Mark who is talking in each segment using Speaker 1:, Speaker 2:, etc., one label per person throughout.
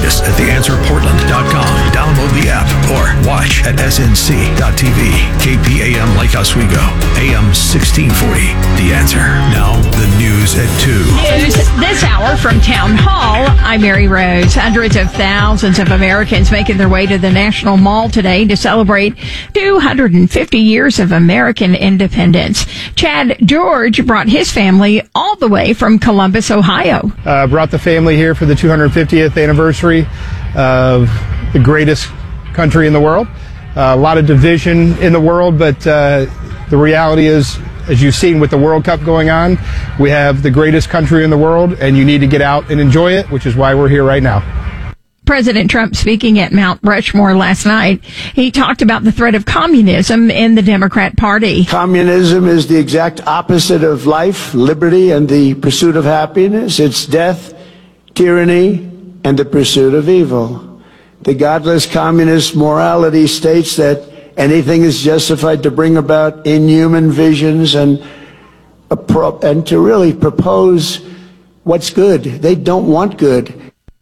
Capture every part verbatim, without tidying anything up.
Speaker 1: us at the answer portland dot com. Download the app or watch at s n c dot t v. K P A M Lake Oswego, A M sixteen forty. The Answer. Now, the news at two.
Speaker 2: News this hour from Town Hall. I'm Mary Rose. Hundreds of thousands of Americans making their way to the National Mall today to celebrate two hundred fifty years of American independence. Chad George brought his family all the way from Columbus, Ohio.
Speaker 3: Uh, brought the family here for the two hundred fiftieth anniversary of the greatest country in the world. Uh, a lot of division in the world, but uh, the reality is, as you've seen with the World Cup going on, we have the greatest country in the world, and you need to get out and enjoy it, which is why we're here right now.
Speaker 2: President Trump speaking at Mount Rushmore last night, he talked about the threat of communism in the Democrat Party.
Speaker 4: Communism is the exact opposite of life, liberty, and the pursuit of happiness. It's death, tyranny, and the pursuit of evil. The godless communist morality states that anything is justified to bring about inhuman visions and a pro- and to really propose what's good. They don't want good.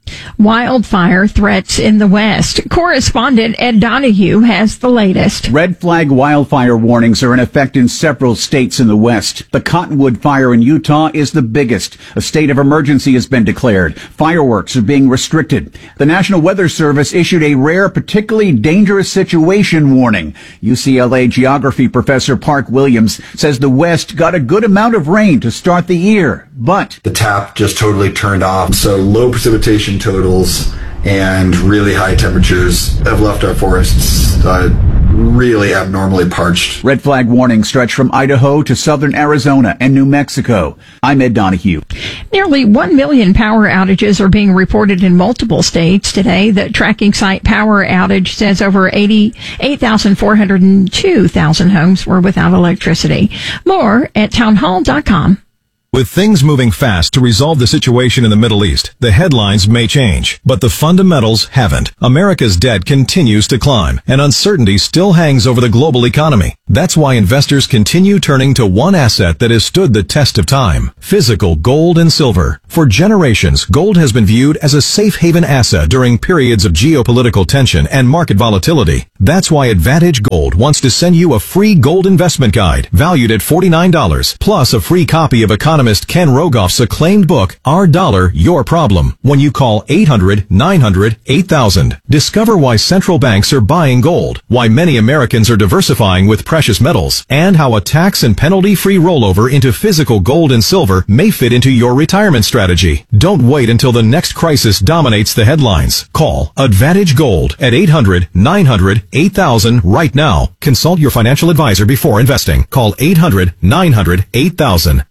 Speaker 2: Wildfire threats in the West. Correspondent Ed Donahue has the latest.
Speaker 5: Red flag wildfire warnings are in effect in several states in the West. The Cottonwood fire in Utah is the biggest. A state of emergency has been declared. Fireworks are being restricted. The National Weather Service issued a rare, particularly dangerous situation warning. U C L A geography professor Park Williams says the West got a good amount of rain to start the year, but
Speaker 6: the tap just totally turned off, so low precipitation totals and really high temperatures have left our forests uh, really abnormally parched.
Speaker 5: Red flag warnings stretch from Idaho to southern Arizona and New Mexico. I'm Ed Donahue.
Speaker 2: Nearly one million power outages are being reported in multiple states today. The tracking site Power Outage says over eighty-eight thousand four hundred two thousand homes were without electricity. More at townhall dot com.
Speaker 7: With things moving fast to resolve the situation in the Middle East, the headlines may change, but the fundamentals haven't. America's debt continues to climb, and uncertainty still hangs over the global economy. That's why investors continue turning to one asset that has stood the test of time: physical gold and silver. For generations, gold has been viewed as a safe haven asset during periods of geopolitical tension and market volatility. That's why Advantage Gold wants to send you a free gold investment guide valued at forty-nine dollars, plus a free copy of economist Ken Rogoff's acclaimed book, Our Dollar, Your Problem, when you call eight hundred nine hundred eight thousand. Discover why central banks are buying gold, why many Americans are diversifying with precious metals, and how a tax and penalty-free rollover into physical gold and silver may fit into your retirement strategy. Don't wait until the next crisis dominates the headlines. Call Advantage Gold at eight hundred nine hundred eight thousand right now. Consult your financial advisor before investing. Call eight hundred nine hundred eight thousand.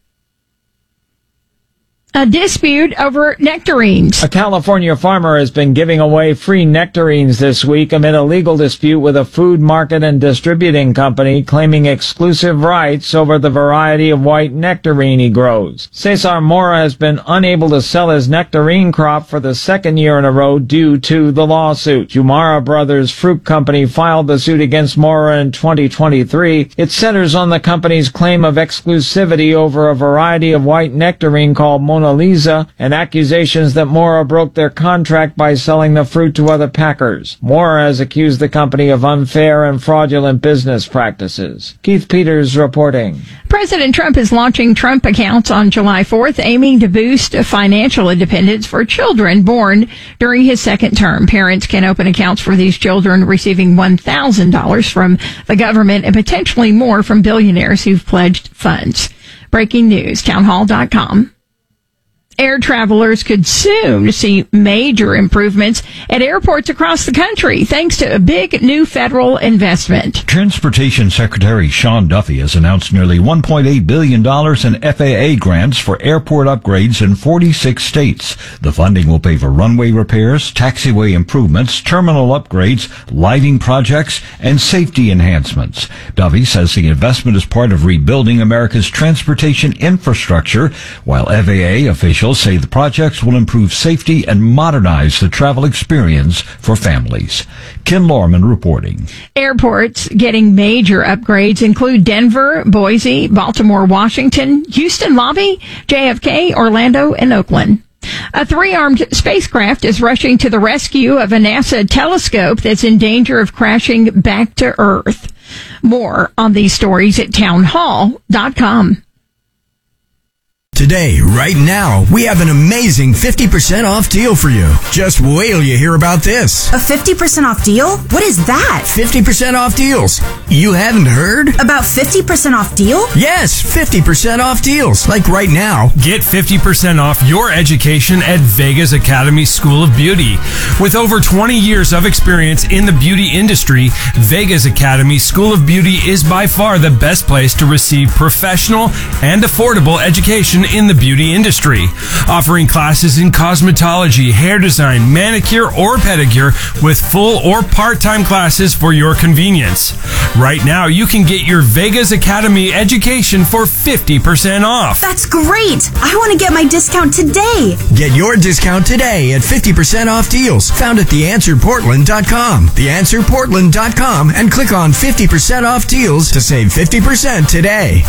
Speaker 2: A dispute over nectarines.
Speaker 8: A California farmer has been giving away free nectarines this week amid a legal dispute with a food market and distributing company claiming exclusive rights over the variety of white nectarine he grows. Cesar Mora has been unable to sell his nectarine crop for the second year in a row due to the lawsuit. Jumara Brothers Fruit Company filed the suit against Mora in twenty twenty-three. It centers on the company's claim of exclusivity over a variety of white nectarine called Mona Lisa, and accusations that Mora broke their contract by selling the fruit to other packers. Mora has accused the company of unfair and fraudulent business practices. Keith Peters reporting.
Speaker 2: President Trump is launching Trump accounts on July fourth, aiming to boost financial independence for children born during his second term. Parents can open accounts for these children, receiving one thousand dollars from the government and potentially more from billionaires who've pledged funds. Breaking news, townhall dot com. Air travelers could soon see major improvements at airports across the country thanks to a big new federal investment.
Speaker 9: Transportation Secretary Sean Duffy has announced nearly one point eight billion dollars in F A A grants for airport upgrades in forty-six states. The funding will pay for runway repairs, taxiway improvements, terminal upgrades, lighting projects, and safety enhancements. Duffy says the investment is part of rebuilding America's transportation infrastructure, while F A A officials say the projects will improve safety and modernize the travel experience for families. Ken Lorman reporting.
Speaker 2: Airports getting major upgrades include Denver, Boise, Baltimore, Washington, Houston Lobby, J F K, Orlando, and Oakland. A three-armed spacecraft is rushing to the rescue of a NASA telescope that's in danger of crashing back to Earth. More on these stories at townhall dot com.
Speaker 10: Today, right now, we have an amazing fifty percent off deal for you. Just wait till you hear about this.
Speaker 11: A fifty percent off deal? What is that?
Speaker 10: fifty percent off deals. You haven't heard?
Speaker 11: About fifty percent off deal?
Speaker 10: Yes, fifty percent off deals. Like right now.
Speaker 12: Get fifty percent off your education at Vegas Academy School of Beauty. With over twenty years of experience in the beauty industry, Vegas Academy School of Beauty is by far the best place to receive professional and affordable education in the beauty industry. Offering classes in cosmetology, hair design, manicure, or pedicure with full or part-time classes for your convenience. Right now, you can get your Vegas Academy education for fifty percent off.
Speaker 11: That's great! I want to get my discount today.
Speaker 10: Get your discount today at fifty percent off deals found at the answer portland dot com. the answer portland dot com and click on fifty percent off deals to save fifty percent today.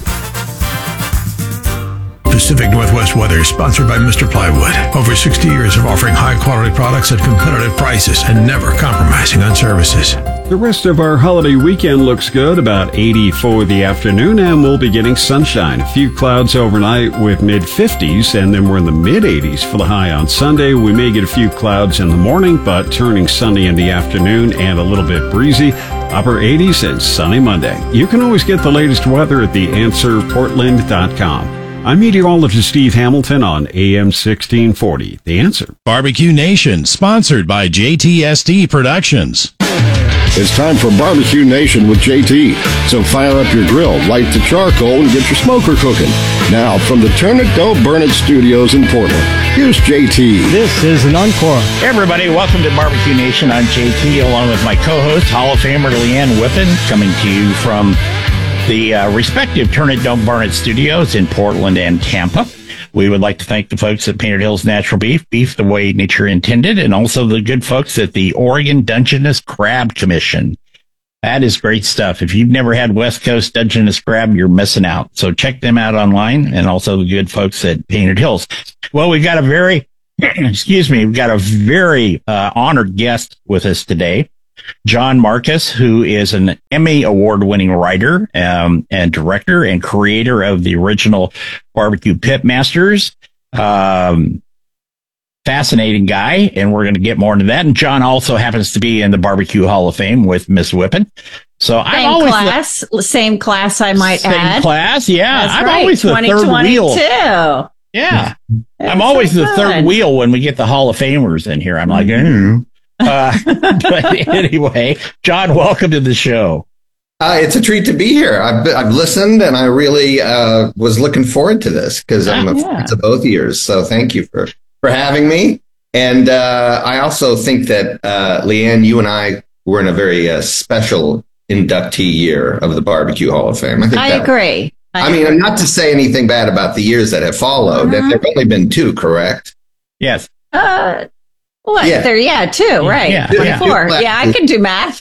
Speaker 1: Pacific Northwest weather, sponsored by Mister Plywood. Over sixty years of offering high-quality products at competitive prices and never compromising on services.
Speaker 13: The rest of our holiday weekend looks good, about eighty for the afternoon, and we'll be getting sunshine. A few clouds overnight with mid-fifties, and then we're in the mid-eighties for the high on Sunday. We may get a few clouds in the morning, but turning sunny in the afternoon and a little bit breezy. Upper eighties and sunny Monday. You can always get the latest weather at the answer portland dot com. I'm meteorologist Steve Hamilton on A M sixteen forty. The Answer.
Speaker 14: Barbecue Nation, sponsored by J T S D Productions.
Speaker 15: It's time for Barbecue Nation with J T. So fire up your grill, light the charcoal, and get your smoker cooking. Now, from the Turn It, Don't Burn It studios in Portland, here's J T.
Speaker 16: This is an encore. Hey, everybody. Welcome to Barbecue Nation. I'm J T, along with my co-host, Hall of Famer Leanne Whippen, coming to you from the uh, respective Turn It, Don't Burn It studios in Portland and Tampa. We would like to thank the folks at Painted Hills Natural Beef, beef the way nature intended, and also the good folks at the Oregon Dungeness Crab Commission. That is great stuff. If you've never had West Coast Dungeness crab, you're missing out. So check them out online, and also the good folks at Painted Hills. Well, we've got a very, excuse me, we've got a very uh, honored guest with us today. John Marcus, who is an Emmy award-winning writer um, and director and creator of the original Barbecue Pitmasters. Um, fascinating guy, and we're going to get more into that. And John also happens to be in the Barbecue Hall of Fame with Miss Whippen. So
Speaker 17: same
Speaker 16: I'm always
Speaker 17: class,
Speaker 16: the,
Speaker 17: same class, I might
Speaker 16: same
Speaker 17: add.
Speaker 16: Same class, yeah.
Speaker 17: That's
Speaker 16: I'm
Speaker 17: right,
Speaker 16: always the third wheel.
Speaker 17: Yeah.
Speaker 16: I'm
Speaker 17: That's
Speaker 16: always
Speaker 17: so
Speaker 16: the
Speaker 17: fun.
Speaker 16: third wheel when we get the Hall of Famers in here. I'm like, mm. Uh, but anyway, John, welcome to the show.
Speaker 18: Uh, it's a treat to be here. I've, I've listened, and I really uh, was looking forward to this because I'm a
Speaker 17: yeah.
Speaker 18: fan of both ears. So thank you for, for having me. And uh, I also think that, uh, Leanne, you and I were in a very uh, special inductee year of the Barbecue Hall of Fame. I, think
Speaker 17: I
Speaker 18: that,
Speaker 17: agree. I,
Speaker 18: I mean, I'm not to say anything bad about the years that have followed.
Speaker 17: Mhm.
Speaker 18: There have only been two, correct?
Speaker 16: Yes.
Speaker 17: Uh, what?
Speaker 18: Yeah.
Speaker 17: There, yeah, two, right?
Speaker 16: Yeah,
Speaker 18: yeah.
Speaker 17: Four. Yeah, I can do math.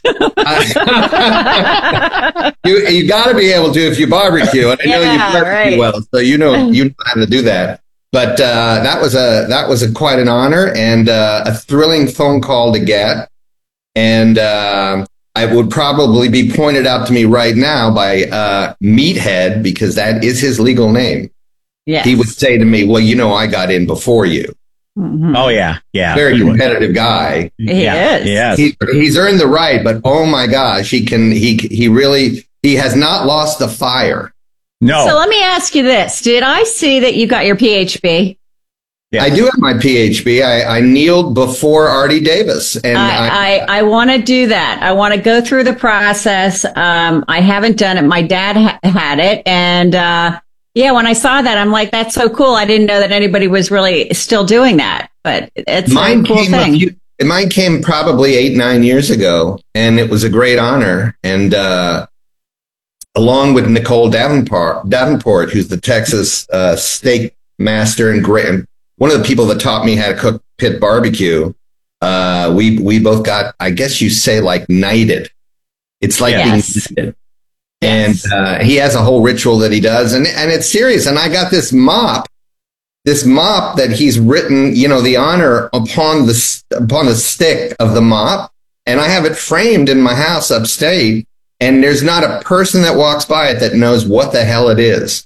Speaker 18: you you got to be able to if you barbecue, and I know
Speaker 17: Yeah,
Speaker 18: you barbecue
Speaker 17: right.
Speaker 18: well, so you know you know how to do that. But uh, that was a that was a quite an honor and uh, a thrilling phone call to get, and uh, I would probably be pointed out to me right now by uh, Meathead, because that is his legal name.
Speaker 17: Yes.
Speaker 18: He would say to me, "Well, you know, I got in before you."
Speaker 17: Mhm.
Speaker 16: Oh, yeah. Yeah.
Speaker 18: Very competitive guy.
Speaker 17: He
Speaker 16: yeah.
Speaker 17: is.
Speaker 16: Yes.
Speaker 18: He, he's earned the right, but oh my gosh, he can. He he really he has not lost the fire.
Speaker 16: No.
Speaker 17: So let me ask you this. Did I see that you got your P H B?
Speaker 18: I do have my P H B. I, I kneeled before Artie Davis, and I,
Speaker 17: I, I, I want to do that. I want to go through the process. Um, I haven't done it. My dad ha- had it. And, uh, yeah, when I saw that, I'm like, that's so cool. I didn't know that anybody was really still doing that, but it's
Speaker 18: mine
Speaker 17: a cool
Speaker 18: came a
Speaker 17: thing.
Speaker 18: few, mine came probably eight nine years ago, and it was a great honor. And uh, along with Nicole Davenport, Davenport, who's the Texas uh, steak master and great, and one of the people that taught me how to cook pit barbecue. Uh, we we both got, I guess you say, like knighted. It's like
Speaker 17: Yes.
Speaker 18: being knighted. And uh, he has a whole ritual that he does, and and it's serious. And I got this mop this mop that he's written, you know, the honor upon the upon the stick of the mop, and I have it framed in my house upstate. And there's not a person that walks by it that knows what the hell it is.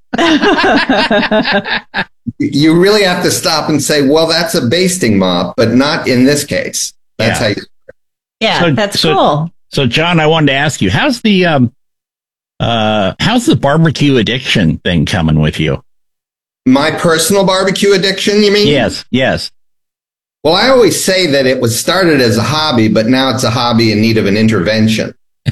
Speaker 18: You really have to stop and say, well, that's a basting mop, but not in this case. That's
Speaker 16: Yeah.
Speaker 18: how you.
Speaker 17: Yeah,
Speaker 16: So-
Speaker 17: that's
Speaker 16: so-
Speaker 17: cool.
Speaker 16: So, John, I wanted to ask you, how's the um, uh, how's the barbecue addiction thing coming with you?
Speaker 18: My personal barbecue addiction, you mean?
Speaker 16: Yes, yes.
Speaker 18: Well, I always say that it was started as a hobby, but now it's a hobby in need of an intervention.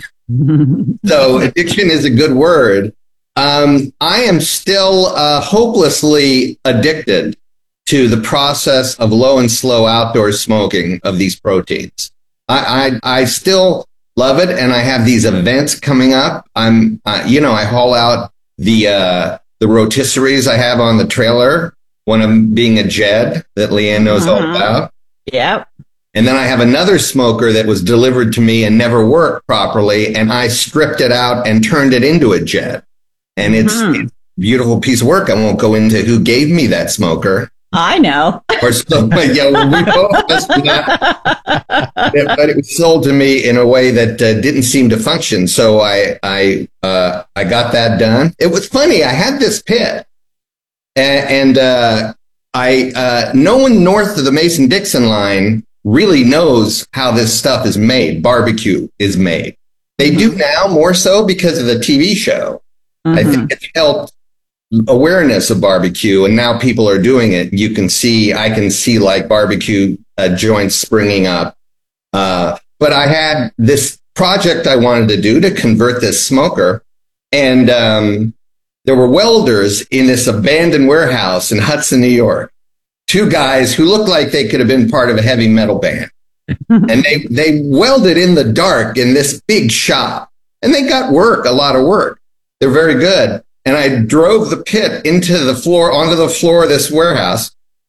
Speaker 18: So addiction is a good word. Um, I am still uh, hopelessly addicted to the process of low and slow outdoor smoking of these proteins. I, I, I still love it, and I have these events coming up. I'm, uh, you know, I haul out the uh, the rotisseries I have on the trailer. One of them being a Jed that Leanne knows all
Speaker 17: Mhm.
Speaker 18: about.
Speaker 17: Yep.
Speaker 18: And then I have another smoker that was delivered to me and never worked properly, and I stripped it out and turned it into a Jet. And it's,
Speaker 17: Mhm.
Speaker 18: it's a beautiful piece of work. I won't go into who gave me that smoker.
Speaker 17: I know.
Speaker 18: Or so, yeah, well, we both must not. But it was sold to me in a way that uh, didn't seem to function. So I I uh, I got that done. It was funny. I had this pit, and, and uh, I uh, no one north of the Mason-Dixon line really knows how this stuff is made. Barbecue is made. They do now more so because of the T V show.
Speaker 17: Mm-hmm.
Speaker 18: I think it's helped awareness of barbecue, and now people are doing it. You can see, I can see like barbecue uh, joints springing up. Uh, but I had this project I wanted to do to convert this smoker, and um, there were welders in this abandoned warehouse in Hudson, New York. Two guys who looked like they could have been part of a heavy metal band. And they, they welded in the dark in this big shop, and they got work, a lot of work. They're very good. And I drove the pit into the floor, onto the floor of this warehouse.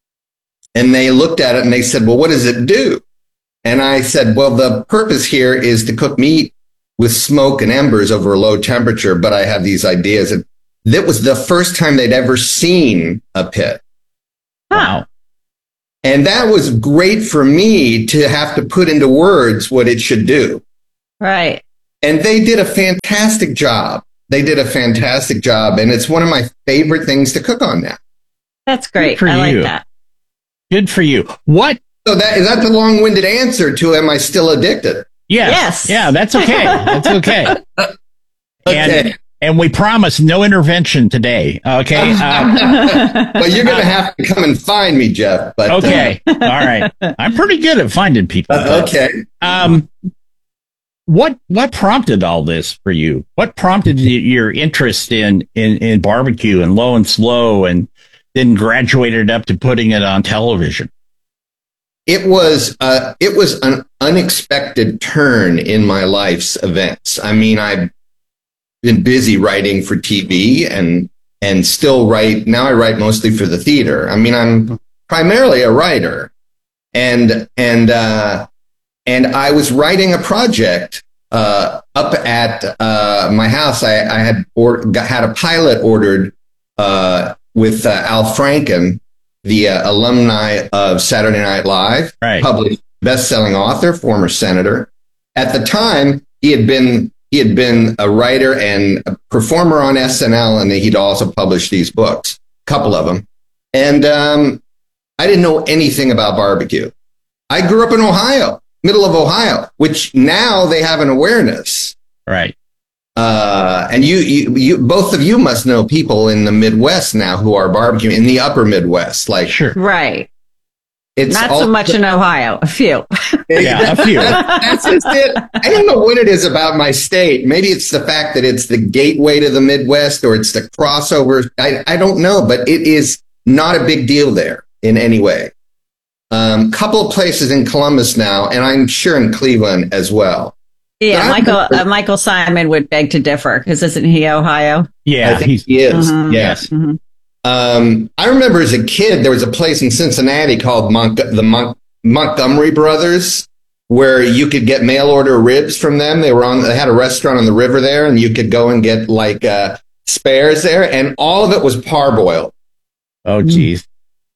Speaker 18: And they looked at it and they said, well, what does it do? And I said, well, the purpose here is to cook meat with smoke and embers over a low temperature. But I have these ideas. And that was the first time they'd ever seen a pit.
Speaker 16: Wow.
Speaker 18: And that was great for me to have to put into words what it should do.
Speaker 17: Right.
Speaker 18: And they did a fantastic job. They did a fantastic job. And it's one of my favorite things to cook on now.
Speaker 17: That's great.
Speaker 16: Good for
Speaker 17: I
Speaker 16: you.
Speaker 17: like that.
Speaker 16: Good for you. What?
Speaker 18: So that is that the long-winded answer to am I still addicted?
Speaker 16: Yes.
Speaker 17: Yes.
Speaker 16: Yeah, that's okay. That's okay.
Speaker 18: Okay.
Speaker 16: And, and we promise no intervention today. Okay. Uh,
Speaker 18: Well, you're going to have to come and find me, Jeff. But uh,
Speaker 16: okay. All right. I'm pretty good at finding people.
Speaker 18: uh, okay.
Speaker 16: Um, what what prompted all this for you? What prompted y- your interest in, in, in barbecue and low and slow, and then graduated up to putting it on television?
Speaker 18: It was uh, it was an unexpected turn in my life's events. I mean, I've been busy writing for T V and and still write. Now I write mostly for the theater. I mean, I'm primarily a writer, and and uh, and I was writing a project uh, up at uh, my house. I, I had or, got, had a pilot ordered uh, with uh, Al Franken, the uh, alumni of Saturday Night Live,
Speaker 16: Right.
Speaker 18: published best-selling author, former senator. At the time, he had been he had been a writer and a performer on S N L, and he'd also published these books, a couple of them. And um, I didn't know anything about barbecue. I grew up in Ohio, middle of Ohio, which now they have an awareness.
Speaker 16: Right.
Speaker 18: Uh, and you, you, you, both of you must know people in the Midwest now who are barbecuing in the upper Midwest. Like,
Speaker 16: Sure.
Speaker 17: Right.
Speaker 18: it's
Speaker 17: Not
Speaker 18: all-
Speaker 17: so much in Ohio. A few.
Speaker 16: Yeah, a few.
Speaker 18: That- that's just it. I don't know what it is about my state. Maybe it's the fact that it's the gateway to the Midwest, or it's the crossover. I, I don't know, but it is not a big deal there in any way. Um, couple of places in Columbus now, and I'm sure in Cleveland as well.
Speaker 17: Yeah,
Speaker 18: But I-
Speaker 17: Michael uh, Michael Simon would beg to differ because isn't he Ohio?
Speaker 16: Yeah.
Speaker 18: I think
Speaker 16: He's,
Speaker 18: he is.
Speaker 17: Mhm.
Speaker 18: Yes.
Speaker 17: Mhm.
Speaker 18: Um, I remember as a kid, there was a place in Cincinnati called Mont- the Mont- Montgomery Brothers, where you could get mail order ribs from them. They were on, they had a restaurant on the river there, and you could go and get like uh, spares there, and all of it was parboiled.
Speaker 16: oh, geez.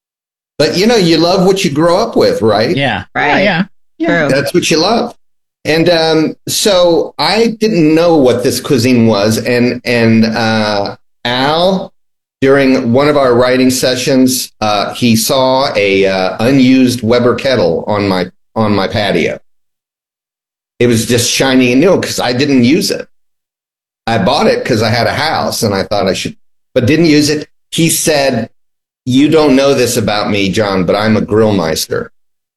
Speaker 18: But, you know, you love what you grow up with, right?
Speaker 16: Yeah.
Speaker 17: Right.
Speaker 16: Yeah.
Speaker 17: Yeah. True.
Speaker 18: That's what you love. And um, so I didn't know what this cuisine was. And, and uh, Al, during one of our writing sessions, uh, he saw a uh, unused Weber kettle on my on my patio. It was just shiny and new because I didn't use it. I bought it because I had a house and I thought I should, but didn't use it. He said, "You don't know this about me, John, but I'm a grill meister."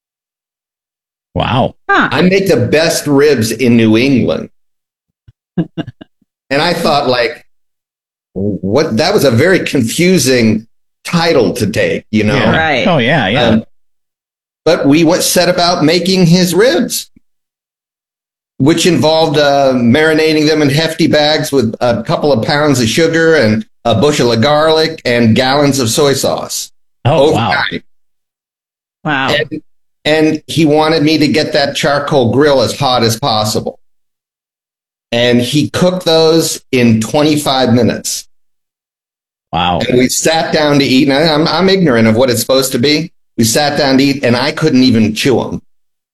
Speaker 16: Wow.
Speaker 17: Huh.
Speaker 18: I make the best ribs in New England. And I thought, like, what? That was a very confusing title to take, you know?
Speaker 16: Yeah.
Speaker 17: Right.
Speaker 16: Oh, yeah, yeah.
Speaker 18: Um, but we went set about making his ribs, which involved uh, marinating them in hefty bags with a couple of pounds of sugar and a bushel of garlic and gallons of soy sauce.
Speaker 16: Oh,
Speaker 18: overnight.
Speaker 17: Wow.
Speaker 18: And, and he wanted me to get that charcoal grill as hot as possible. And he cooked those in twenty-five minutes.
Speaker 16: Wow.
Speaker 18: And we sat down to eat, and I'm, I'm ignorant of what it's supposed to be. We sat down to eat, and I couldn't even chew them.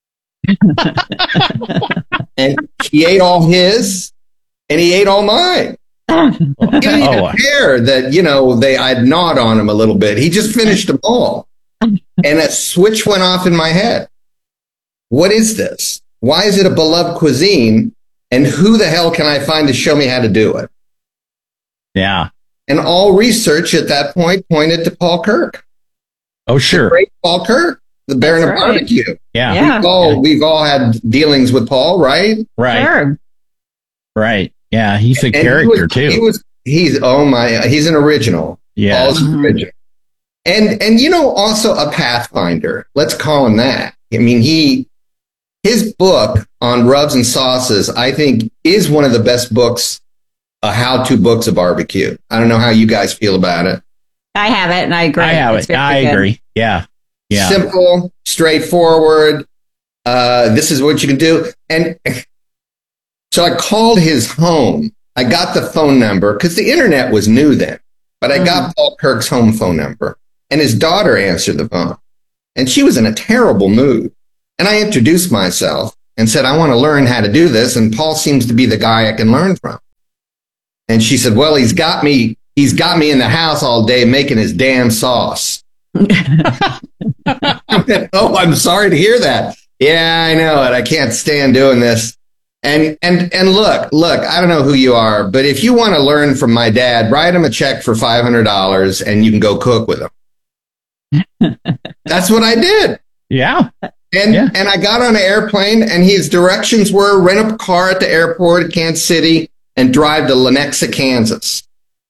Speaker 18: And he ate all his, and he ate all mine. He didn't even
Speaker 16: Oh.
Speaker 18: care that, you know, they I'd gnawed on him a little bit. He just finished them all. And a switch went off in my head. What is this? Why is it a beloved cuisine? And who the hell can I find to show me how to do it?
Speaker 16: Yeah.
Speaker 18: And all research at that point pointed to Paul Kirk.
Speaker 16: Oh, sure.
Speaker 18: Great Paul Kirk, the Baron
Speaker 17: That's
Speaker 18: of
Speaker 17: right.
Speaker 18: Barbecue.
Speaker 16: Yeah.
Speaker 17: Yeah.
Speaker 18: We've all, we've all had dealings with Paul, right?
Speaker 16: Right.
Speaker 17: Sure.
Speaker 16: Right. Yeah. He's a
Speaker 18: And he
Speaker 16: character,
Speaker 18: was-
Speaker 16: too.
Speaker 18: He was, he's, oh my, he's an original.
Speaker 16: Yeah.
Speaker 18: Paul's an original. And, and, you know, also a pathfinder. Let's call him that. I mean, he, his book on rubs and sauces, I think, is one of the best books, uh, how-to books of barbecue. I don't know how you guys feel about it.
Speaker 17: I have it, and I agree.
Speaker 16: I have
Speaker 17: It's
Speaker 16: it.
Speaker 17: very
Speaker 16: I
Speaker 17: good.
Speaker 16: agree. Yeah. Yeah.
Speaker 18: Simple, straightforward. Uh, this is what you can do. And so I called his home. I got the phone number because the internet was new then, but I got Paul Kirk's home phone number, and his daughter answered the phone, and she was in a terrible mood. And I introduced myself and said, I want to learn how to do this. And Paul seems to be the guy I can learn from. And she said, well, he's got me, he's got me in the house all day making his damn sauce. I went, oh, I'm sorry to hear that. Yeah, I know it. I can't stand doing this. And, and, and look, look, I don't know who you are, but if you want to learn from my dad, write him a check for five hundred dollars and you can go cook with him. That's what I did.
Speaker 16: Yeah.
Speaker 18: And
Speaker 16: Yeah.
Speaker 18: and I got on an airplane, and his directions were rent a car at the airport at Kansas City and drive to Lenexa, Kansas.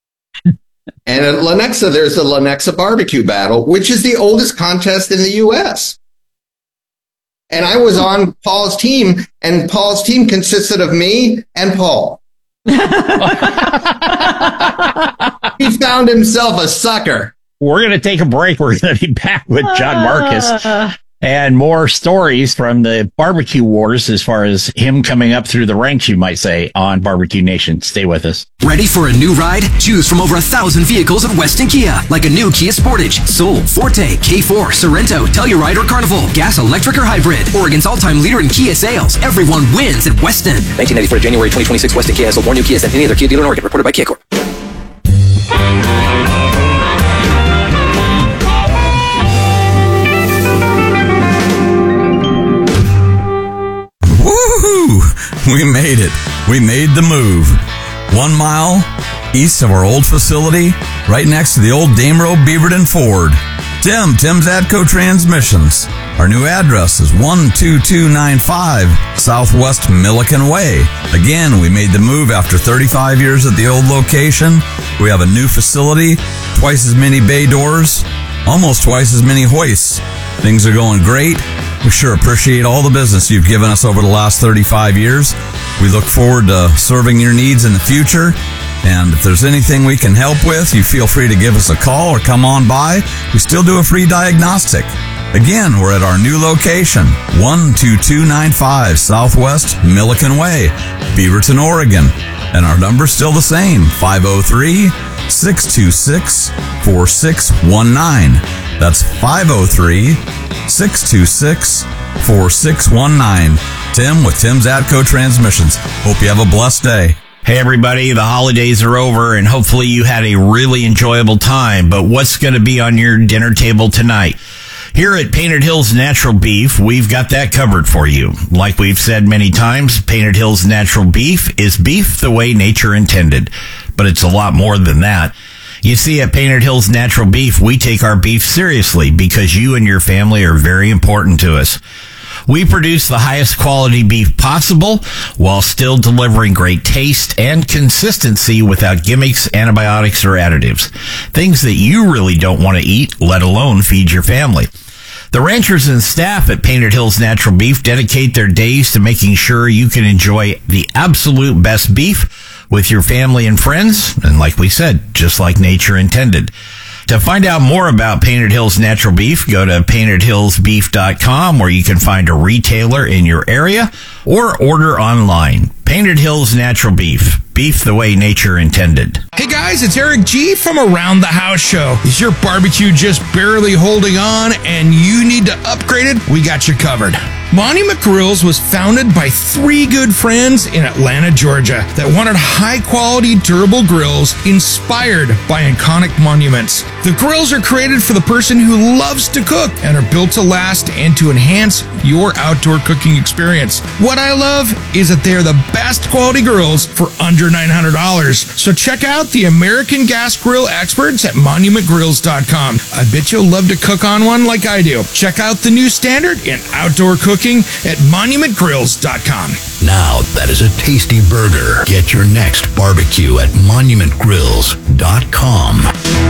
Speaker 18: And at Lenexa, there's the Lenexa Barbecue Battle, which is the oldest contest in the U S. And I was on Paul's team, and Paul's team consisted of me and Paul. He found himself a sucker.
Speaker 16: We're going to take a break. We're going to be back with John Marcus
Speaker 17: Uh,
Speaker 16: and more stories from the barbecue wars as far as him coming up through the ranks, you might say, on Barbecue Nation. Stay with us.
Speaker 10: Ready for a new ride? Choose from over a thousand vehicles at Weston Kia, like a new Kia Sportage, Soul, Forte, K four, Sorrento, Telluride, or Carnival. Gas, electric, or hybrid. Oregon's all-time leader in Kia sales. Everyone wins at Weston.
Speaker 19: nineteen ninety-four to January twenty twenty-six, Weston Kia has sold more new Kias than any other Kia dealer in Oregon. Reported by Kia Corp.
Speaker 20: Woohoo! We made it. We made the move. One mile east of our old facility, right next to the old Damero Beaverton Ford. Tim, Tim's Atco Transmissions. Our new address is one two two nine five Southwest Milliken Way. Again, we made the move after thirty-five years at the old location. We have a new facility, twice as many bay doors, almost twice as many hoists. Things are going great. We sure appreciate all the business you've given us over the last thirty-five years. We look forward to serving your needs in the future. And if there's anything we can help with, you feel free to give us a call or come on by. We still do a free diagnostic. Again, we're at our new location, one two two nine five Southwest Milliken Way, Beaverton, Oregon. And our number's still the same, five oh three, six two six, four six one nine. That's five oh three, six two six, four six one nine. Tim with Tim's Atco Transmissions. Hope you have a blessed day.
Speaker 21: Hey everybody, the holidays are over and hopefully you had a really enjoyable time, but what's going to be on your dinner table tonight? Here at Painted Hills Natural Beef, we've got that covered for you. Like we've said many times, Painted Hills Natural Beef is beef the way nature intended, but it's a lot more than that. You see, at Painted Hills Natural Beef, we take our beef seriously because you and your family are very important to us. We produce the highest quality beef possible while still delivering great taste and consistency without gimmicks, antibiotics, or additives. Things that you really don't want to eat, let alone feed your family. The ranchers and staff at Painted Hills Natural Beef dedicate their days to making sure you can enjoy the absolute best beef with your family and friends, and like we said, just like nature intended. To find out more about Painted Hills Natural Beef, go to painted hills beef dot com where you can find a retailer in your area or order online. Painted Hills Natural Beef. Beef the way nature intended.
Speaker 22: Hey guys, it's Eric G from Around the House Show. Is your barbecue just barely holding on and you need to upgrade it? We got you covered. Monument Grills was founded by three good friends in Atlanta, Georgia that wanted high-quality, durable grills inspired by iconic monuments. The grills are created for the person who loves to cook and are built to last and to enhance your outdoor cooking experience. What I love is that they're the best quality grills for under nine hundred dollars. So check out the American Gas Grill experts at monument grills dot com. I bet you'll love to cook on one like I do. Check out the new standard in outdoor cooking at monument grills dot com.
Speaker 1: Now that is a tasty burger. Get your next barbecue at monument grills dot com.